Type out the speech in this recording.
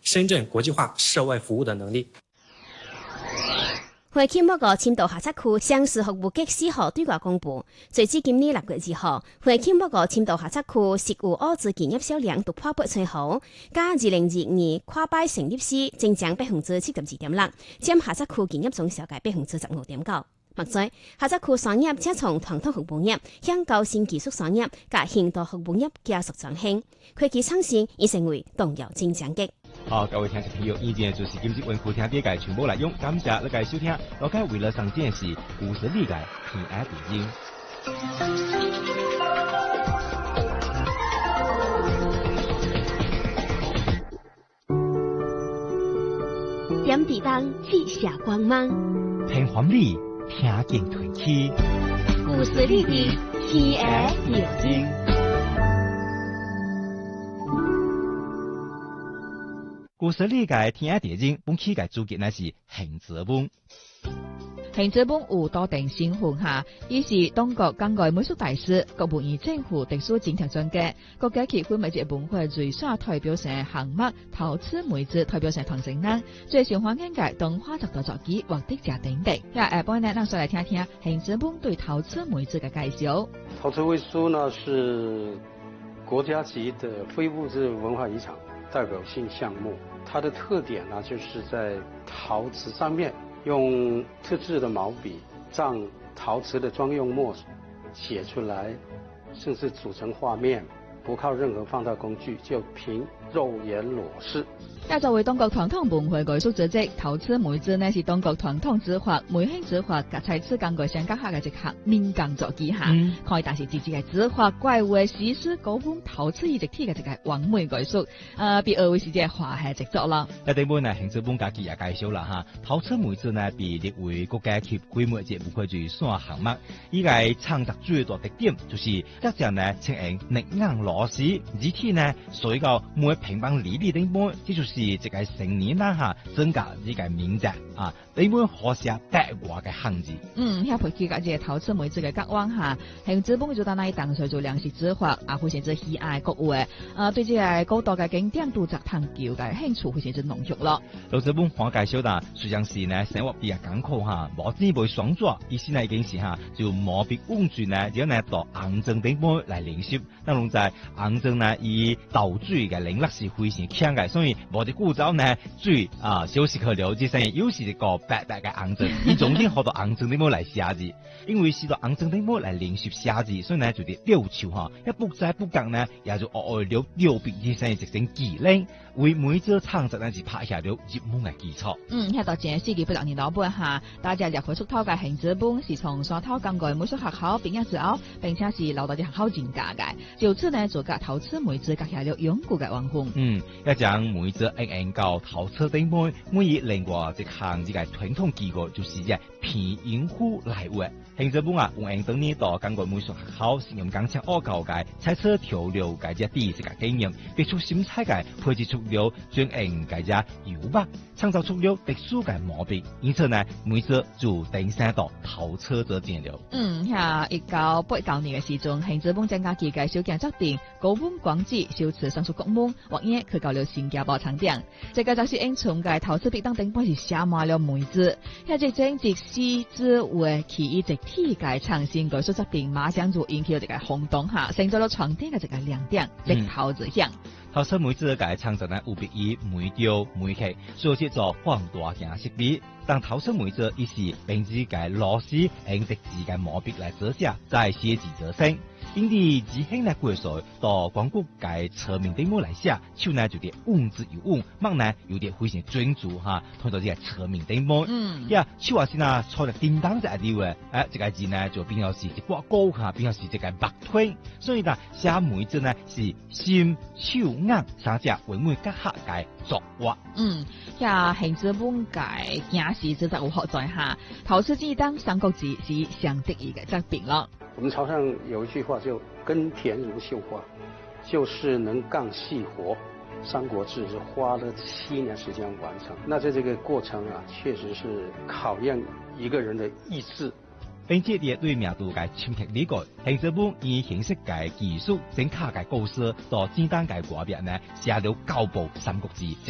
深圳国际化涉外服务的能力。 會期末個簽到下測區上市服務局4號對外公佈，截至今年6月2號，會期末個簽到下測區實有澳資企業銷量突破8,000戶，加2022跨擺成立時增長72.6%，佔下測區企業總銷價15.9%。目前，下測區產業正從傳統服務業向高新技術產業及現代服務業加速轉型，科技創新已成為重要增長極。 好，各位聽眾朋友，以前就是今日文庫聽啲嘅全部內容，感謝你嘅收聽。我今日為了上電視故事理解偏愛電影。 點地燈照射光芒， 聽歡里聽見團氣， 故事裡的偏愛電影。 故事理解天愛電影，本期嘅主角乃是邢澤邦。 邢澤邦有多定新聞下，伊是中國港外美術大師，國務院政府特殊政策專家，國家級非物質文化遺產代表性項目陶瓷梅子代表性傳承人，最受歡迎嘅動畫集作機獲得獎等等。下半呢，讓我來聽聽邢澤邦對陶瓷梅子嘅介紹。 陶瓷藝術呢是國家級的非物質文化遺產代表性項目，它的特點呢就是在陶瓷上面用特製的毛筆，將陶瓷的專用墨寫出來，甚至組成畫面，不靠任何放大工具，就憑肉眼裸視。 作為中國傳統文化藝術組織，陶瓷梅子呢是中國傳統紙畫、梅興紙畫及彩瓷工藝相結合嘅一項民間作技下，可以達是自己嘅紙畫、怪畫、史詩、古本、陶瓷藝術體嘅一個完美藝術。被譽為是隻華夏傑作啦。 一啲本呢，邢澤邦家己也介紹啦哈，陶瓷梅子呢被列為國家級非物質文化遺產項目，依個創作最大特點就是這隻呢呈現力硬螺絲，而且呢所以個每平方厘米頂本，這就是一個成年啦哈，增加呢個面積啊，頂本可寫百外嘅漢字。 遐培基個隻陶瓷梅子嘅角往下，邢澤邦就當那當時做糧食紙畫，啊，或者是喜愛國畫，對這個高度嘅經典度值探究嘅興趣，或者是濃郁咯。 老澤邦講介紹啦，雖然是呢生活比較艱苦哈，無錢袂雙抓，意思呢已經是哈就毛筆用具呢，然後呢到紅磚頂本來練習，但攏在紅磚呢以倒水嘅能力是非常強嘅，所以無啲古早呢水啊小時可了解生意，有時一個白白嘅紅磚，伊總經學到紅磚頂本來寫字，因為是到紅磚頂本來練習寫字，所以呢就啲溜手哈，一不在不講呢，也就學了溜筆啲生意直成技能，為每隻創作呢是拍下了入門嘅基礎。 遐到前世紀80年代半下，大家入去出頭嘅邢澤邦是從山頭港外美術學校畢業之後，並且是留到啲學校進家嘅，就此呢做個陶瓷梅子結下了永久嘅緣分。 一將梅子研究陶瓷頂本，每以另外一項呢個傳統技藝就是隻偏影虎來畫。邢澤邦啊，用當年到港外美術學校實驗工廠學校嘅彩色調料嘅隻第一個經驗，別出心裁嘅配置出了專研嘅隻油墨，創造出了特殊嘅毛筆，因此呢，梅子就登上到陶瓷這戰了。 1989年嘅時陣，邢澤邦將家己嘅小件作品《高本廣紙》首次上出國門，或者去到了新加坡廠店。這個就是因從嘅陶瓷筆當頂本是寫滿了梅子，一隻整隻細緻畫奇異直體嘅創新藝術作品，馬上就引起咗一個轟動下，成咗咗床墊嘅一個亮點，直頭就響。 陶瓷梅子嘅創作呢，有別於梅雕、梅刻，所以做放大鏡識別。但陶瓷梅子亦是並指嘅螺絲用直字嘅毛筆來折寫，再寫字折聲。因啲字興呢過水到廣告嘅側面頂本來寫，手呢就啲穩字又穩，墨呢有啲非常專注哈，通過啲側面頂本。手話先啊，錯咗叮當隻啲嘅，這個字呢就變咗是一掛高下，變咗是一個白腿。所以呢，寫梅子呢是心手眼三隻為每結合嘅作畫。 我們潮汕有一句話就耕田如繡花，就是能幹細活。三國志是花了7年時間完成，那在這個過程啊，確實是考驗一個人的意志。 並且也對名度嘅深刻理解，邢澤邦以形式嘅技術整卡嘅構思到簡單嘅畫面呢，寫了9部三國志，